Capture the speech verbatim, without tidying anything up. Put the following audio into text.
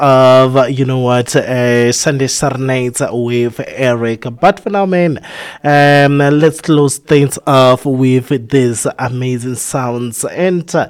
of, uh, you know what, uh, Sunday Serenades with Eric. But for now, man, um, let's close things off with these amazing sounds. And uh,